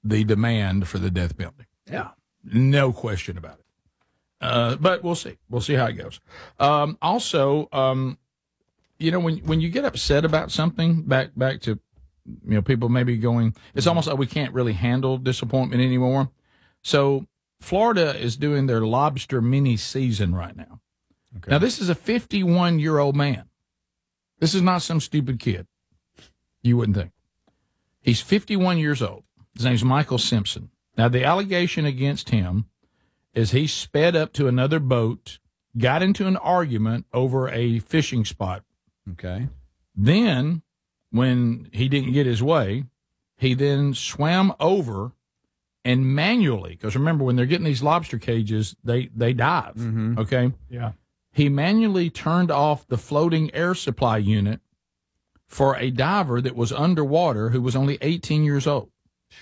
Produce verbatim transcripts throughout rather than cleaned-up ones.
the demand for the death penalty. Yeah. No question about it. Uh, but we'll see. We'll see how it goes. Um, also, um, you know, when when you get upset about something, back back to, you know, people maybe going, it's almost like we can't really handle disappointment anymore. So Florida is doing their lobster mini season right now. Okay. Now, this is a fifty-one-year-old man. This is not some stupid kid. You wouldn't think. He's fifty-one years old. His name's Michael Simpson. Now, the allegation against him is he sped up to another boat, got into an argument over a fishing spot. Okay. Then, when he didn't get his way, he then swam over and manually, because remember, when they're getting these lobster cages, they, they dive, mm-hmm. okay? Yeah. He manually turned off the floating air supply unit for a diver that was underwater who was only eighteen years old.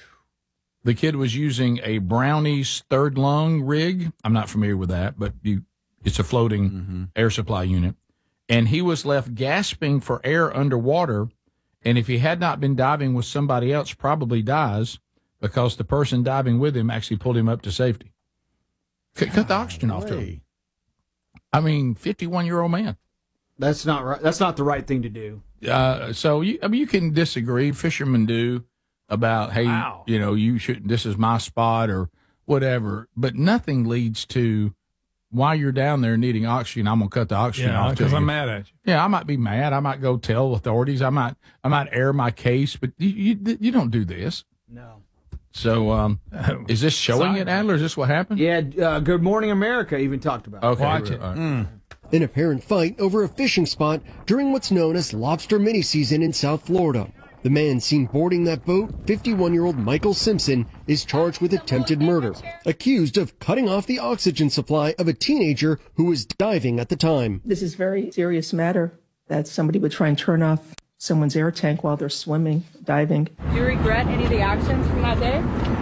The kid was using a Brownie's third lung rig. I'm not familiar with that, but you, it's a floating mm-hmm. air supply unit. And he was left gasping for air underwater. And if he had not been diving with somebody else, probably dies because the person diving with him actually pulled him up to safety. Cut, cut the oxygen off to him. I mean, fifty-one-year-old man. That's not right. That's not the right thing to do. Uh, so, you, I mean, you can disagree. Fishermen do. About, hey, wow. you know, you shouldn't, this is my spot or whatever. But nothing leads to, while you're down there needing oxygen, I'm going to cut the oxygen yeah, off. because I'm mad at you. Yeah, I might be mad. I might go tell authorities. I might I might air my case. But you you, you don't do this. No. So um, is this showing it, Adler? Is this what happened? Yeah, uh, Good Morning America even talked about it. Okay. Watch it. Right. Mm. An apparent fight over a fishing spot during what's known as lobster mini season in South Florida. The man seen boarding that boat, fifty-one-year-old Michael Simpson, is charged with attempted murder, accused of cutting off the oxygen supply of a teenager who was diving at the time. This is a very serious matter that somebody would try and turn off someone's air tank while they're swimming, diving. Do you regret any of the actions from that day?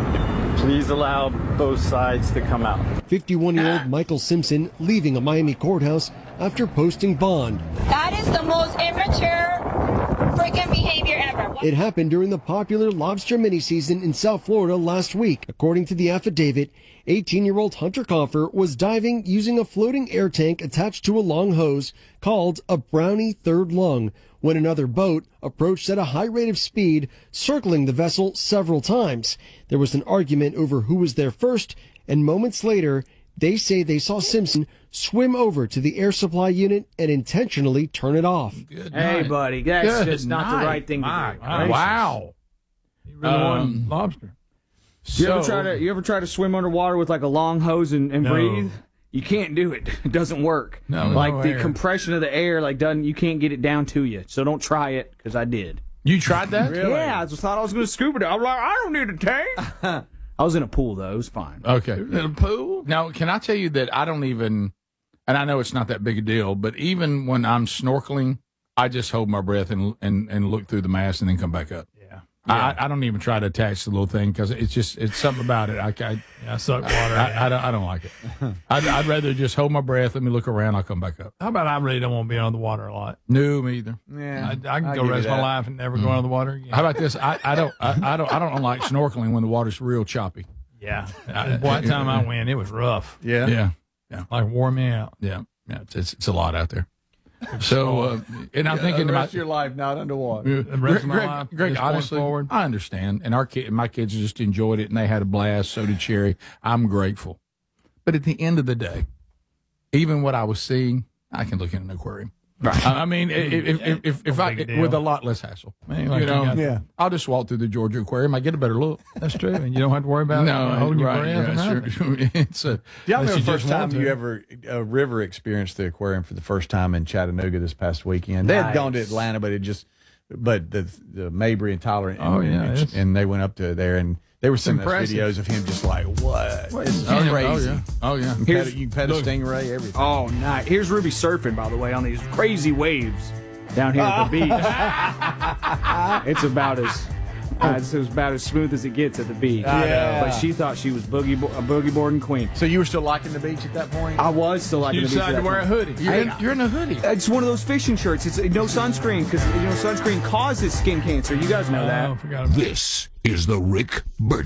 Please allow both sides to come out. fifty-one-year-old Michael Simpson leaving a Miami courthouse after posting bond. That is the most immature freaking behavior ever. It happened during the popular lobster mini season in South Florida last week. According to the affidavit, eighteen-year-old Hunter Coffer was diving using a floating air tank attached to a long hose called a Brownie third lung when another boat approached at a high rate of speed, circling the vessel several times. There was an argument over who was there first, and moments later, they say they saw Simpson swim over to the air supply unit and intentionally turn it off. Good hey, night. buddy, that's Good just not night. the right thing My to do. God. Wow. You really Um, want lobster? You So, ever try to you ever try to swim underwater with like a long hose and, and No. breathe? You can't do it. It doesn't work. No, like no the air. compression of the air, like doesn't you can't get it down to you. So don't try it because I did. You tried that? Yeah, I just thought I was going to scuba dive. I'm like, I don't need a tank. I was in a pool though. It was fine. Okay. In a pool? Now, can I tell you that I don't even, and I know it's not that big a deal, but even when I'm snorkeling, I just hold my breath and and, and look through the mask and then come back up. Yeah. I, I don't even try to attach the little thing because it's just, it's something about it. I, I, Yeah, I suck water. I, I, don't, I don't like it. I'd, I'd rather just hold my breath, let me look around, I'll come back up. How about I really don't want to be under the water a lot? No, me either. Yeah, I, I can I'll go give you rest my that. life and never go under the water again. How about this? I, I don't, I, I don't, I don't like snorkeling when the water's real choppy. Yeah. I, boy, that time I went, it was rough. Yeah. Yeah. Like wore me out. Yeah. Yeah. It's, it's, it's a lot out there. So, uh, and I'm thinking the about rest of your life not underwater. The rest of my Greg, life, Greg this point honestly, forward. I understand, and our kid, my kids just enjoyed it, and they had a blast. So did Sherry. I'm grateful, but at the end of the day, even what I was seeing, I can look in an aquarium. Right. I mean, if if if, if, if I Big deal. with a lot less hassle, Man, like you know, you got- Yeah. I'll just walk through the Georgia Aquarium. I get a better look. That's true. And you don't have to worry about No, it, holding right, your breath. yeah, and nothing. sure. It's a. Yeah, I Unless remember you the first just want time to. you ever, uh, River experienced the aquarium for the first time in Chattanooga this past weekend. They had Nice. gone to Atlanta, but it just, but the, the Mabry and Tyler, and, Oh, yeah, and, it's- and they went up to there, and they were sending us impressive. videos of him just like, what? This is Oh, yeah, crazy. oh yeah. Oh yeah. You can Here's- pet, a- you can pet a look. stingray, everything. Oh, nice. Here's Ruby surfing, by the way, on these crazy waves down here at the beach. It's about as uh, it's about as smooth as it gets at the beach. Yeah. But she thought she was boogie bo- a boogie boarding queen. So you were still liking the beach at that point? I was still liking You the beach. at decided to that wear a point. hoodie. You're, Hey, in, you're in a hoodie. It's one of those fishing shirts. It's uh, no sunscreen because you know sunscreen causes skin cancer. You guys know that. Oh, I forgot about that. This is the Rick Burt